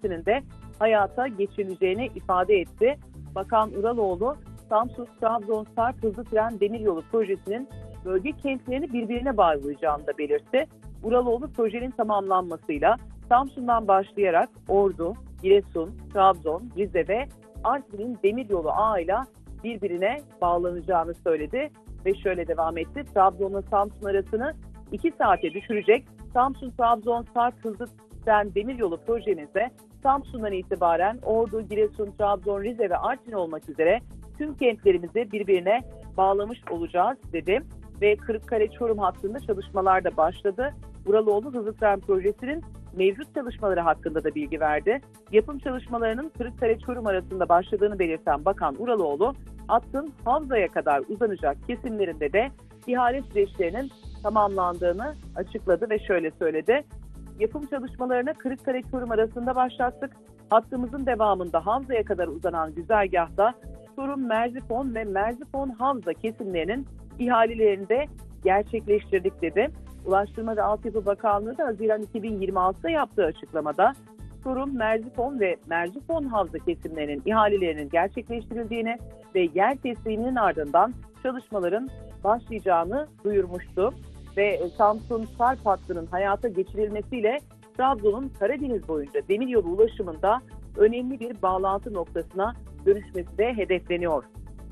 projesinin de hayata geçirileceğini ifade etti. Bakan Uraloğlu, Samsun-Trabzon-Sarp hızlı tren demiryolu projesinin bölge kentlerini birbirine bağlayacağını da belirtti. Uraloğlu projenin tamamlanmasıyla Samsun'dan başlayarak Ordu, Giresun, Trabzon, Rize ve Artvin'in demiryolu ağıyla birbirine bağlanacağını söyledi ve şöyle devam etti. Trabzon'la Samsun arasını 2 saate düşürecek Samsun-Trabzon-Sarp hızlı tren demiryolu projemizde Samsun'dan itibaren Ordu, Giresun, Trabzon, Rize ve Artvin olmak üzere tüm kentlerimizi birbirine bağlamış olacağız dedi. Ve Kırıkkale-Çorum hattında çalışmalar da başladı. Uraloğlu hızlı tren projesinin mevcut çalışmaları hakkında da bilgi verdi. Yapım çalışmalarının Kırıkkale-Çorum arasında başladığını belirten Bakan Uraloğlu, hattın Havza'ya kadar uzanacak kesimlerinde de ihale süreçlerinin tamamlandığını açıkladı ve şöyle söyledi. Yapım çalışmalarını Kırıkkale-Çorum arasında başlattık. Hattımızın devamında Havza'ya kadar uzanan güzergahta Çorum-Merzifon ve Merzifon-Havza kesimlerinin ihalelerini de gerçekleştirdik dedi. Ulaştırma ve Altyapı Bakanlığı da Haziran 2026'da yaptığı açıklamada Çorum, Merzifon ve Merzifon-Havza kesimlerinin ihalelerinin gerçekleştirildiğini ve yer tesliminin ardından çalışmaların başlayacağını duyurmuştu. Ve Samsun-Sarp hattının hayata geçirilmesiyle Trabzon'un Karadeniz boyunca demiryolu ulaşımında önemli bir bağlantı noktasına dönüşmesi de hedefleniyor.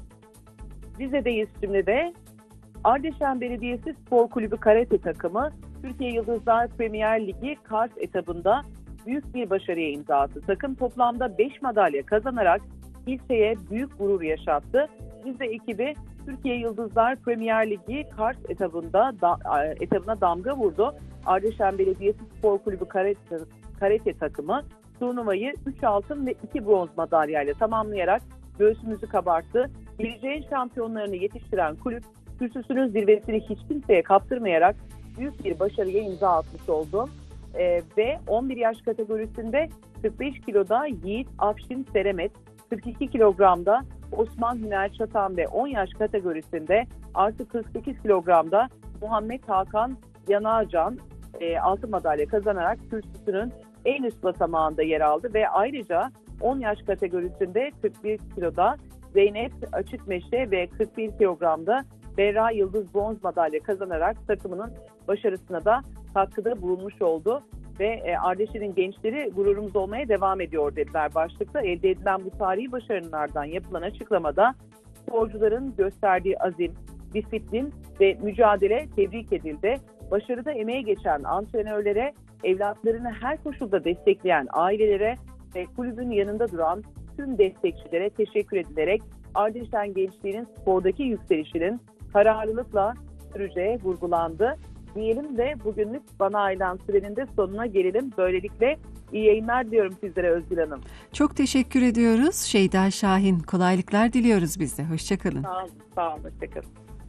Rize'deyiz şimdi de. Ardeşen Belediyesi Spor Kulübü karate takımı Türkiye Yıldızlar Premier Ligi Kars etabında büyük bir başarıya imza attı. Takım toplamda 5 madalya kazanarak ilçeye büyük gurur yaşattı. Rize ekibi Türkiye Yıldızlar Premier Ligi Kars etabına damga vurdu. Ardeşen Belediyesi Spor Kulübü karate takımı turnuvayı 3 altın ve 2 bronz madalyayla tamamlayarak göğsümüzü kabarttı. Geleceğin şampiyonlarını yetiştiren kulüp kürsüsünün zirvesini hiç kimseye kaptırmayarak büyük bir başarıya imza atmış oldu. Ve 11 yaş kategorisinde 45 kiloda Yiğit Afşin Seremet, 42 kilogramda Osman Hüner Çatan ve 10 yaş kategorisinde artı 48 kilogramda Muhammed Hakan Yanarcan altın madalya kazanarak kürsüsünün en üst basamağında yer aldı ve ayrıca 10 yaş kategorisinde 41 kiloda Zeynep Açıkmeşe ve 41 kilogramda Berra Yıldız bronz madalya kazanarak takımının başarısına da katkıda bulunmuş oldu. Ve Ardeşen'in gençleri gururumuz olmaya devam ediyor dediler başlıkta. Elde edilen bu tarihi başarının ardından yapılan açıklamada sporcuların gösterdiği azim, disiplin ve mücadele tebrik edildi. Başarıda emeğe geçen antrenörlere, evlatlarını her koşulda destekleyen ailelere ve kulübün yanında duran tüm destekçilere teşekkür edilerek Ardeşen gençliğinin spordaki yükselişinin kararlılıkla süreceği vurgulandı. Diyelim de bugünlük bana ayrılan sürenin de sonuna gelelim. Böylelikle iyi yayınlar diliyorum sizlere Özgül Hanım. Çok teşekkür ediyoruz Şeyda Şahin. Kolaylıklar diliyoruz biz de. Hoşçakalın. Sağ olun, hoşçakalın.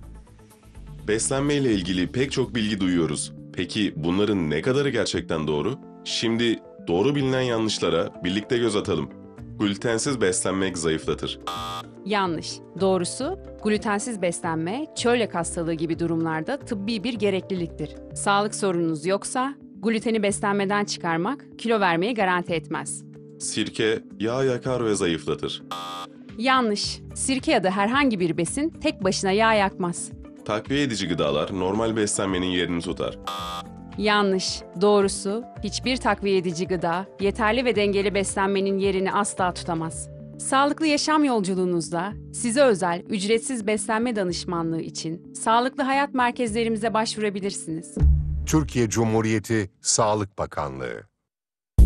Beslenme ile ilgili pek çok bilgi duyuyoruz. Peki bunların ne kadarı gerçekten doğru? Şimdi doğru bilinen yanlışlara birlikte göz atalım. Glutensiz beslenmek zayıflatır. Yanlış. Doğrusu, glutensiz beslenme, çölyak hastalığı gibi durumlarda tıbbi bir gerekliliktir. Sağlık sorununuz yoksa, gluteni beslenmeden çıkarmak kilo vermeyi garanti etmez. Sirke, yağ yakar ve zayıflatır. Yanlış. Sirke ya da herhangi bir besin tek başına yağ yakmaz. Takviye edici gıdalar normal beslenmenin yerini tutar. Yanlış. Doğrusu, hiçbir takviye edici gıda, yeterli ve dengeli beslenmenin yerini asla tutamaz. Sağlıklı yaşam yolculuğunuzda size özel ücretsiz beslenme danışmanlığı için sağlıklı hayat merkezlerimize başvurabilirsiniz. Türkiye Cumhuriyeti Sağlık Bakanlığı